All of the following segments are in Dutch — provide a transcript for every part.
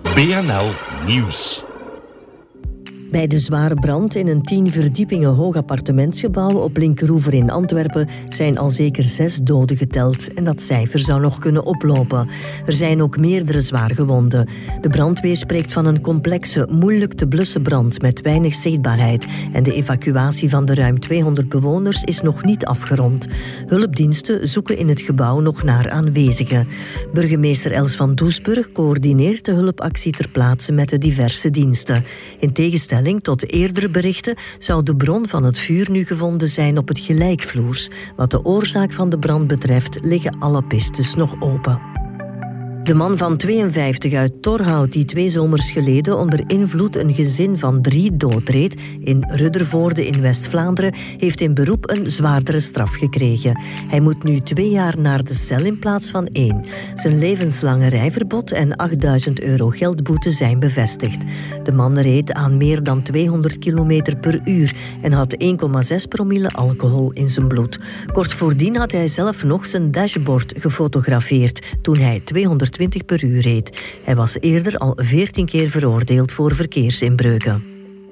BNL Nieuws. Bij de zware brand in een 10 verdiepingen hoog appartementsgebouw op Linkeroever in Antwerpen zijn al zeker 6 doden geteld en dat cijfer zou nog kunnen oplopen. Er zijn ook meerdere zwaar gewonden. De brandweer spreekt van een complexe, moeilijk te blussen brand met weinig zichtbaarheid en de evacuatie van de ruim 200 bewoners is nog niet afgerond. Hulpdiensten zoeken in het gebouw nog naar aanwezigen. Burgemeester Els van Doesburg coördineert de hulpactie ter plaatse met de diverse diensten. In tegenstelling tot eerdere berichten zou de bron van het vuur nu gevonden zijn op het gelijkvloers. Wat de oorzaak van de brand betreft liggen alle pistes nog open. De man van 52 uit Torhout die 2 zomers geleden onder invloed een gezin van 3 doodreed in Ruddervoorde in West-Vlaanderen heeft in beroep een zwaardere straf gekregen. Hij moet nu 2 jaar naar de cel in plaats van 1. Zijn levenslange rijverbod en €8.000 geldboete zijn bevestigd. De man reed aan meer dan 200 km per uur en had 1,6 promille alcohol in zijn bloed. Kort voordien had hij zelf nog zijn dashboard gefotografeerd toen hij 220 per uur reed. Hij was eerder al 14 keer veroordeeld voor verkeersinbreuken.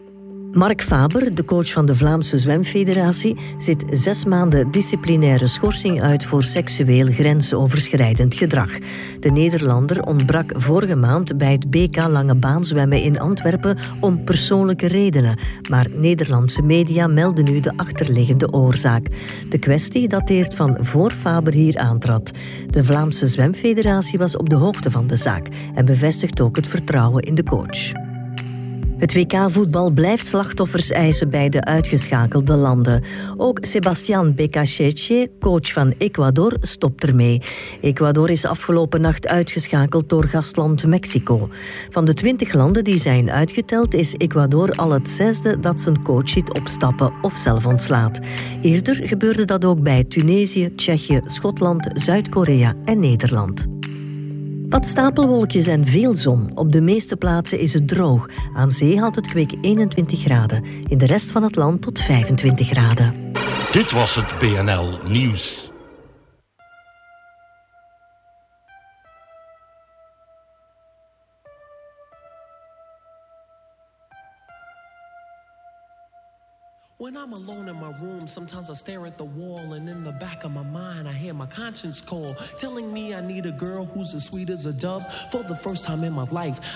Mark Faber, de coach van de Vlaamse Zwemfederatie, zit 6 maanden disciplinaire schorsing uit voor seksueel grensoverschrijdend gedrag. De Nederlander ontbrak vorige maand bij het BK Lange Baan zwemmen in Antwerpen om persoonlijke redenen. Maar Nederlandse media melden nu de achterliggende oorzaak. De kwestie dateert van voor Faber hier aantrad. De Vlaamse Zwemfederatie was op de hoogte van de zaak en bevestigt ook het vertrouwen in de coach. Het WK-voetbal blijft slachtoffers eisen bij de uitgeschakelde landen. Ook Sebastián Becachese, coach van Ecuador, stopt ermee. Ecuador is afgelopen nacht uitgeschakeld door gastland Mexico. Van de 20 landen die zijn uitgeteld is Ecuador al het 6e dat zijn coach ziet opstappen of zelf ontslaat. Eerder gebeurde dat ook bij Tunesië, Tsjechië, Schotland, Zuid-Korea en Nederland. Wat stapelwolkjes en veel zon. Op de meeste plaatsen is het droog. Aan zee haalt het kwik 21 graden. In de rest van het land tot 25 graden. Dit was het BNL Nieuws. When I'm alone in my room, sometimes I stare at the wall, and in the back of my mind I hear my conscience call, telling me I need a girl who's as sweet as a dove. For the first time in my life,